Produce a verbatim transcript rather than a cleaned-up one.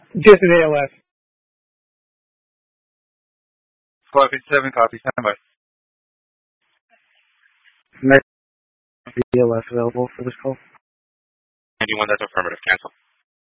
Just an A L S. five eight seven, copy, stand by. A L S available for this call. ninety-one, that's affirmative, cancel.